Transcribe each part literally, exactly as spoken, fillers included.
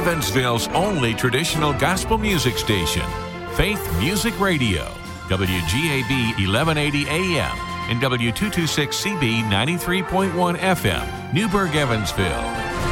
Evansville's only traditional gospel music station, Faith Music Radio, W G A B eleven eighty A M and W two twenty-six C B ninety-three point one F M, Newburgh, Evansville.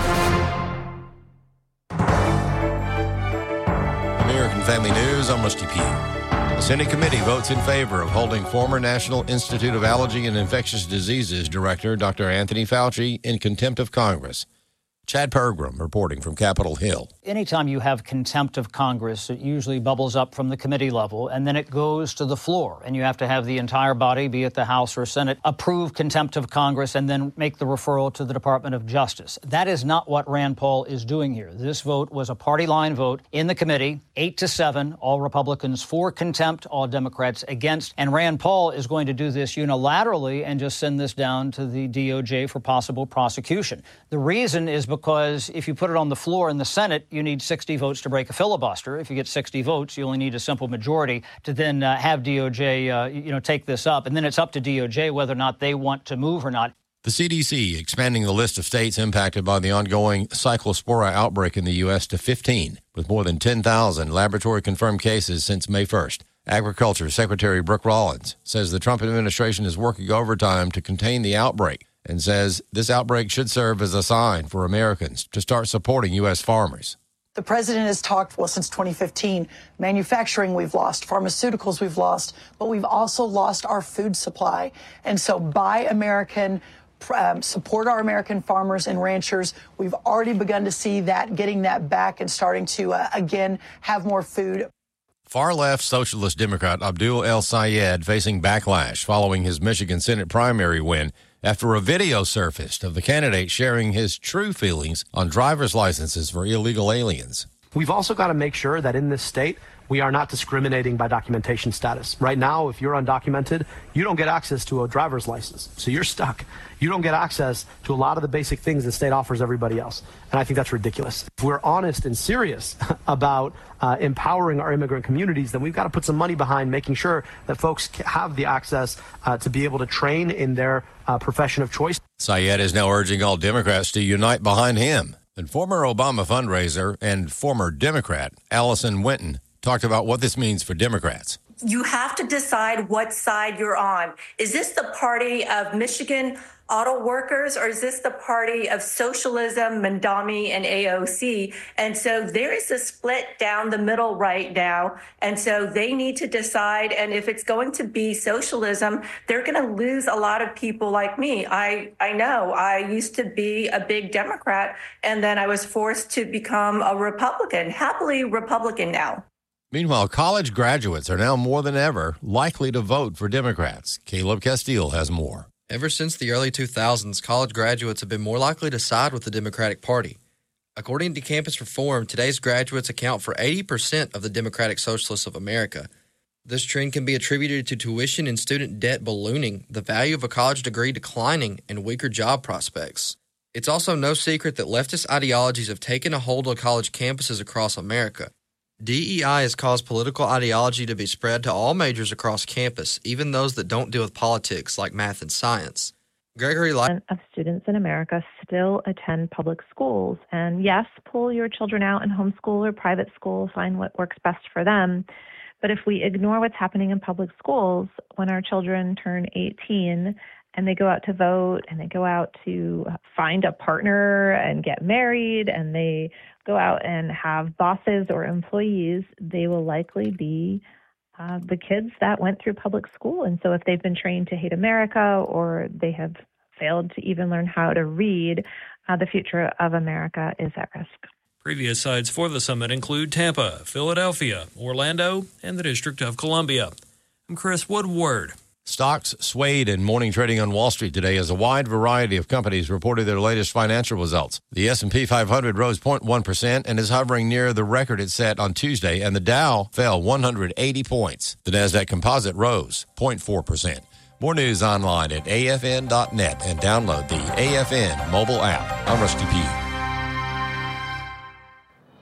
American Family News, I'm Rusty Pugh. The Senate committee votes in favor of holding former National Institute of Allergy and Infectious Diseases Director Doctor Anthony Fauci in contempt of Congress. Chad Pergram reporting from Capitol Hill. Anytime you have contempt of Congress, it usually bubbles up from the committee level, and then it goes to the floor. And you have to have the entire body, be it the House or Senate, approve contempt of Congress and then make the referral to the Department of Justice. That is not what Rand Paul is doing here. This vote was a party line vote in the committee, eight to seven, all Republicans for contempt, all Democrats against. And Rand Paul is going to do this unilaterally and just send this down to the D O J for possible prosecution. The reason is because Because if you put it on the floor in the Senate, you need sixty votes to break a filibuster. If you get sixty votes, you only need a simple majority to then uh, have D O J, uh, you know, take this up. And then it's up to D O J whether or not they want to move or not. The C D C expanding the list of states impacted by the ongoing cyclospora outbreak in the U S to fifteen, with more than ten thousand laboratory-confirmed cases since May first. Agriculture Secretary Brooke Rollins says the Trump administration is working overtime to contain the outbreak, and says this outbreak should serve as a sign for Americans to start supporting U S farmers. The president has talked, well, since twenty fifteen, manufacturing we've lost, pharmaceuticals we've lost, but we've also lost our food supply. And so buy American, um, support our American farmers and ranchers. We've already begun to see that, getting that back and starting to, uh, again, have more food. Far-left Socialist Democrat Abdul El-Sayed facing backlash following his Michigan Senate primary win after a video surfaced of the candidate sharing his true feelings on driver's licenses for illegal aliens. We've also got to make sure that in this state, we are not discriminating by documentation status. Right now, if you're undocumented, you don't get access to a driver's license, so you're stuck. You don't get access to a lot of the basic things the state offers everybody else, and I think that's ridiculous. If we're honest and serious about uh, empowering our immigrant communities, then we've got to put some money behind making sure that folks have the access uh, to be able to train in their uh, profession of choice. Sayed is now urging all Democrats to unite behind him. And former Obama fundraiser and former Democrat Allison Winton talked about what this means for Democrats. You have to decide what side you're on. Is this the party of Michigan auto workers, or is this the party of socialism, Mandami, and A O C? And so there is a split down the middle right now. And so they need to decide. And if it's going to be socialism, they're going to lose a lot of people like me. I, I know I used to be a big Democrat, and then I was forced to become a Republican, happily Republican now. Meanwhile, college graduates are now more than ever likely to vote for Democrats. Caleb Castile has more. Ever since the early two thousands, college graduates have been more likely to side with the Democratic Party. According to Campus Reform, today's graduates account for eighty percent of the Democratic Socialists of America. This trend can be attributed to tuition and student debt ballooning, the value of a college degree declining, and weaker job prospects. It's also no secret that leftist ideologies have taken a hold of college campuses across America. D E I has caused political ideology to be spread to all majors across campus, even those that don't deal with politics like math and science. Gregory Light of students in America still attend public schools. And yes, pull your children out and homeschool or private school, find what works best for them. But if we ignore what's happening in public schools, when our children turn eighteen and they go out to vote and they go out to find a partner and get married and they go out and have bosses or employees, they will likely be uh, the kids that went through public school. And so if they've been trained to hate America or they have failed to even learn how to read, uh, the future of America is at risk. Previous sites for the summit include Tampa, Philadelphia, Orlando, and the District of Columbia. I'm Chris Woodward. Stocks swayed in morning trading on Wall Street today as a wide variety of companies reported their latest financial results. The S and P five hundred rose zero point one percent and is hovering near the record it set on Tuesday, and the Dow fell one hundred eighty points. The Nasdaq Composite rose zero point four percent. More news online at A F N dot net and download the A F N mobile app. I'm Rusty Pugh.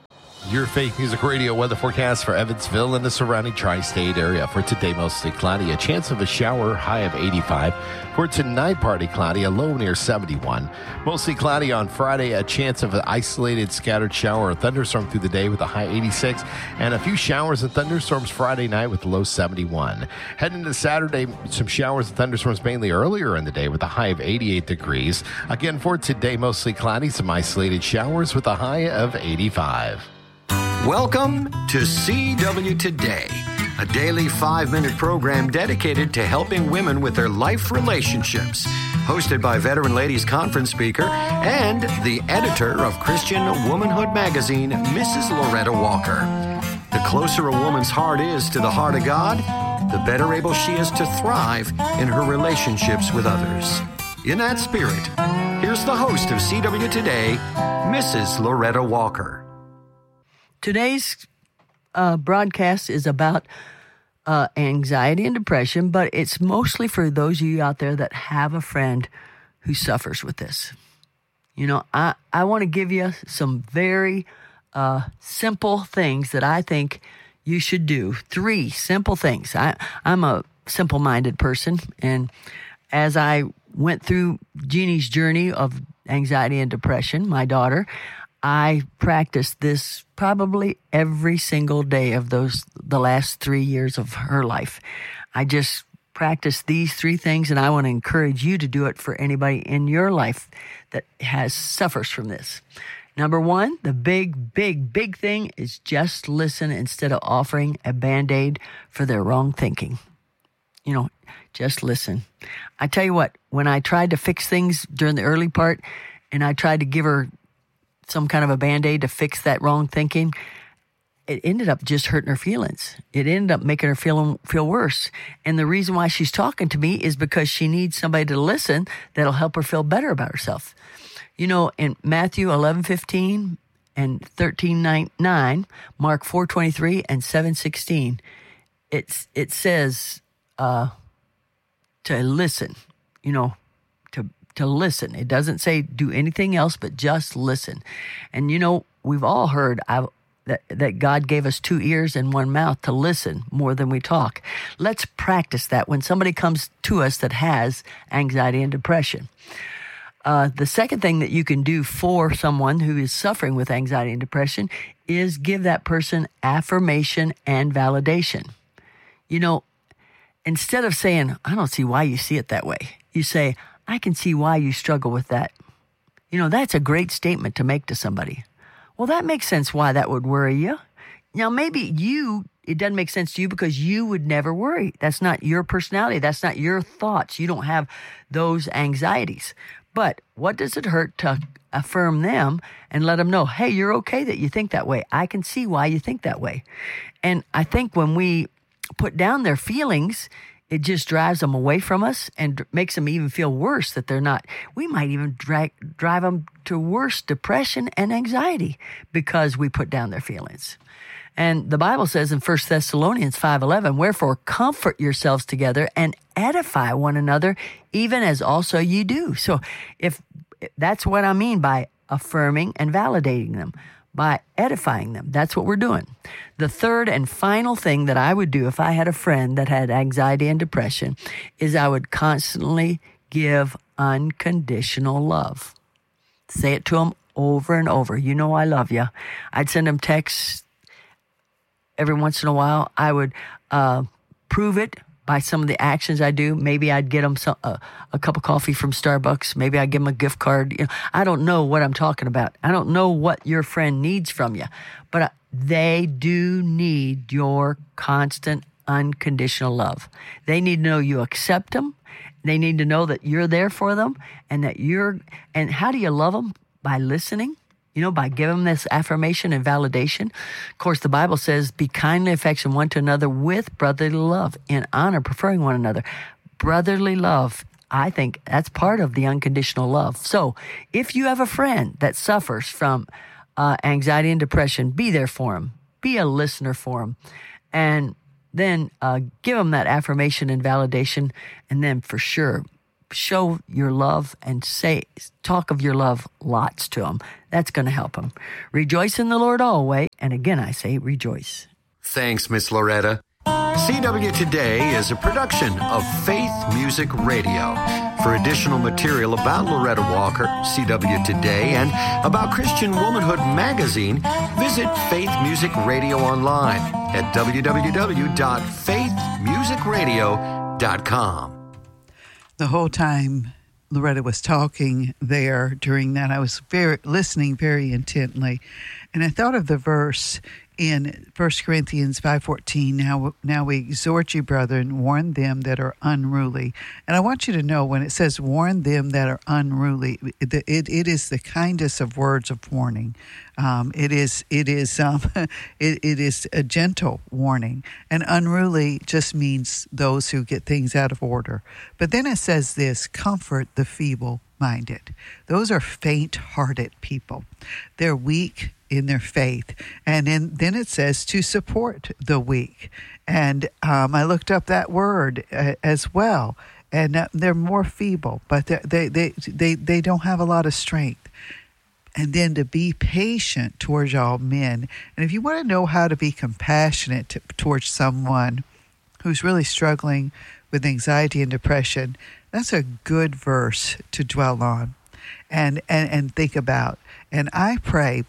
Your Faith Music Radio weather forecast for Evansville and the surrounding tri-state area. For today, mostly cloudy, a chance of a shower, high of eighty-five. For tonight, partly cloudy, a low near seventy-one. Mostly cloudy on Friday, a chance of an isolated scattered shower or thunderstorm through the day with a high eighty-six. And a few showers and thunderstorms Friday night with a low seventy-one. Heading into Saturday, some showers and thunderstorms mainly earlier in the day with a high of eighty-eight degrees. Again, for today, mostly cloudy, some isolated showers with a high of eighty-five. Welcome to C W Today, a daily five-minute program dedicated to helping women with their life relationships. Hosted by Veteran Ladies Conference speaker and the editor of Christian Womanhood magazine, Missus Loretta Walker. The closer a woman's heart is to the heart of God, the better able she is to thrive in her relationships with others. In that spirit, here's the host of C W Today, Missus Loretta Walker. Today's uh, broadcast is about uh, anxiety and depression, but it's mostly for those of you out there that have a friend who suffers with this. You know, I, I want to give you some very uh, simple things that I think you should do. Three simple things. I, I'm a simple-minded person, and as I went through Jeannie's journey of anxiety and depression, my daughter, I practiced this probably every single day of those the last three years of her life. I just practiced these three things, and I want to encourage you to do it for anybody in your life that has suffers from this. Number one, the big, big, big thing is just listen instead of offering a Band-Aid for their wrong thinking. You know, just listen. I tell you what, when I tried to fix things during the early part, and I tried to give her some kind of a Band-Aid to fix that wrong thinking, it ended up just hurting her feelings. It ended up making her feel feel worse. And the reason why she's talking to me is because she needs somebody to listen that'll help her feel better about herself. You know, in Matthew eleven fifteen and thirteen nine, Mark four twenty-three and seven sixteen, it's it says uh, to listen. You know, to to listen. It doesn't say do anything else, but just listen. And you know, we've all heard I, that, that God gave us two ears and one mouth to listen more than we talk. Let's practice that when somebody comes to us that has anxiety and depression. Uh, the second thing that you can do for someone who is suffering with anxiety and depression is give that person affirmation and validation. You know, instead of saying, I don't see why you see it that way, you say, I can see why you struggle with that. You know, that's a great statement to make to somebody. Well, that makes sense why that would worry you. Now, maybe you, it doesn't make sense to you because you would never worry. That's not your personality. That's not your thoughts. You don't have those anxieties. But what does it hurt to affirm them and let them know, hey, you're okay that you think that way. I can see why you think that way. And I think when we put down their feelings, it just drives them away from us and makes them even feel worse that they're not. We might even drag, drive them to worse depression and anxiety because we put down their feelings. And the Bible says in First Thessalonians five eleven, wherefore comfort yourselves together and edify one another, even as also you do. So if that's what I mean by affirming and validating them, by edifying them. That's what we're doing. The third and final thing that I would do if I had a friend that had anxiety and depression is I would constantly give unconditional love. Say it to them over and over. You know I love you. I'd send them texts every once in a while. I would uh, prove it by some of the actions I do. Maybe I'd get them some, uh, a cup of coffee from Starbucks. Maybe I'd give them a gift card. You know, I don't know what I'm talking about. I don't know what your friend needs from you, but uh, they do need your constant, unconditional love. They need to know you accept them. They need to know that you're there for them and that you're, and how do you love them? By listening. You know, by giving them this affirmation and validation. Of course, the Bible says, be kindly affectionate one to another with brotherly love, in honor, preferring one another. Brotherly love, I think that's part of the unconditional love. So if you have a friend that suffers from uh, anxiety and depression, be there for them. Be a listener for them. And then uh, give them that affirmation and validation. And then for sure, show your love and say, talk of your love lots to them. That's going to help them. Rejoice in the Lord always. And again, I say rejoice. Thanks, Miss Loretta. C W Today is a production of Faith Music Radio. For additional material about Loretta Walker, C W Today, and about Christian Womanhood Magazine, visit Faith Music Radio online at w w w dot faith music radio dot com. The whole time Loretta was talking there during that, I was very listening very intently, and I thought of the verse in First Corinthians five fourteen, now, now we exhort you, brethren, warn them that are unruly. And I want you to know, when it says warn them that are unruly, it, it, it is the kindest of words of warning. Um, it is it is um, it, it is a gentle warning. And unruly just means those who get things out of order. But then it says this, comfort the feeble-minded. Those are faint-hearted people. They're weak in their faith. And then, then it says to support the weak. And um, I looked up that word uh, as well. And uh, they're more feeble, but they, they, they, they don't have a lot of strength. And then to be patient towards all men. And if you want to know how to be compassionate to, towards someone who's really struggling with anxiety and depression, that's a good verse to dwell on and, and, and think about. And I pray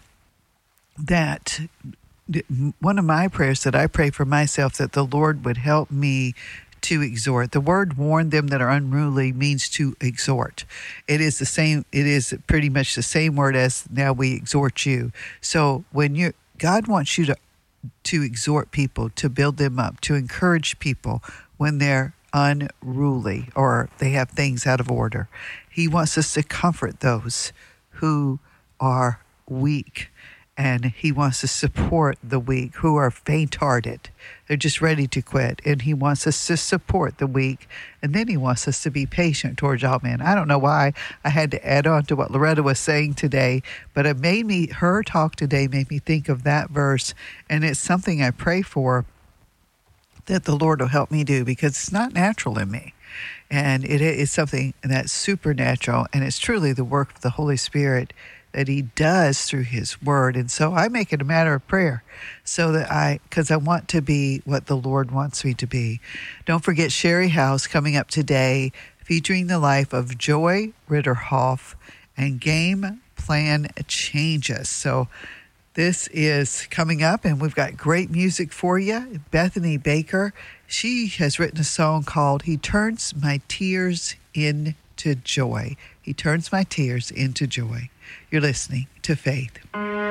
that one of my prayers that I pray for myself, that the Lord would help me to exhort. The word warn them that are unruly means to exhort. It is the same, it is pretty much the same word as now we exhort you. So when you God wants you to to exhort people, to build them up, to encourage people when they're unruly or they have things out of order. He wants us to comfort those who are weak. And he wants to support the weak who are faint-hearted. They're just ready to quit. And he wants us to support the weak. And then he wants us to be patient towards all men. I don't know why I had to add on to what Loretta was saying today, but it made me, her talk today made me think of that verse. And it's something I pray for that the Lord will help me do, because it's not natural in me. And it is something that's supernatural. And it's truly the work of the Holy Spirit that he does through his word. And so I make it a matter of prayer so that I, because I want to be what the Lord wants me to be. Don't forget Sherry House coming up today, featuring the life of Joy Ritterhoff and Game Plan Changes. So this is coming up, and we've got great music for you. Bethany Baker, she has written a song called He Turns My Tears Into Joy. He turns my tears into joy. You're listening to Faith.